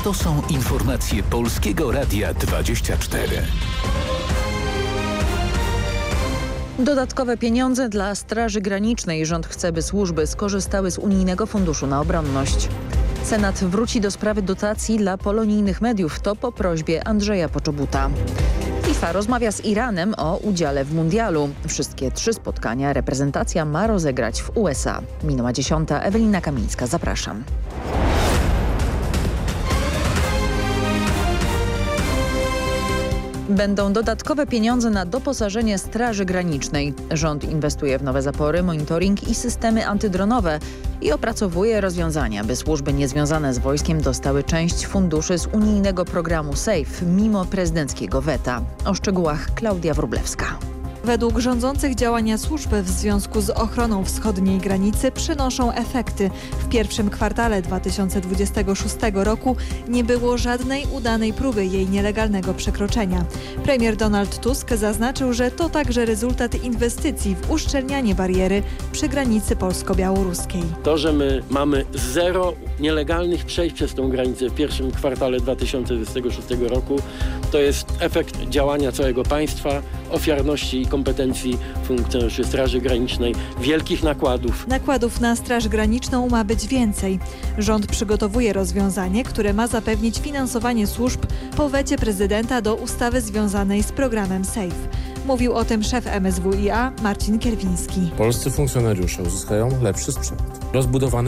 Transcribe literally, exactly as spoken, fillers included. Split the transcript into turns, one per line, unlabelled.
To są informacje Polskiego Radia dwadzieścia cztery.
Dodatkowe pieniądze dla Straży Granicznej. Rząd chce, by służby skorzystały z Unijnego Funduszu na Obronność. Senat wróci do sprawy dotacji dla polonijnych mediów. To po prośbie Andrzeja Poczobuta. FIFA rozmawia z Iranem o udziale w mundialu. Wszystkie trzy spotkania reprezentacja ma rozegrać w U S A. Minęła dziesiąta. Ewelina Kamińska, zapraszam. Będą dodatkowe pieniądze na doposażenie Straży Granicznej. Rząd inwestuje w nowe zapory, monitoring i systemy antydronowe i opracowuje rozwiązania, by służby niezwiązane z wojskiem dostały część funduszy z unijnego programu SAFE mimo prezydenckiego weta. O szczegółach Klaudia Wróblewska.
Według rządzących działania służby w związku z ochroną wschodniej granicy przynoszą efekty. W pierwszym kwartale dwa tysiące dwudziestego szóstego roku nie było żadnej udanej próby jej nielegalnego przekroczenia. Premier Donald Tusk zaznaczył, że to także rezultat inwestycji w uszczelnianie bariery przy granicy polsko-białoruskiej.
To, że my mamy zero nielegalnych przejść przez tą granicę w pierwszym kwartale dwa tysiące dwudziestego szóstego roku, to jest efekt działania całego państwa, ofiarności i kompetencji funkcjonariuszy Straży Granicznej, wielkich nakładów.
Nakładów na Straż Graniczną ma być więcej. Rząd przygotowuje rozwiązanie, które ma zapewnić finansowanie służb po wecie prezydenta do ustawy związanej z programem SAFE. Mówił o tym szef M S W i A Marcin Kierwiński.
Polscy funkcjonariusze uzyskają lepszy sprzęt, rozbudowany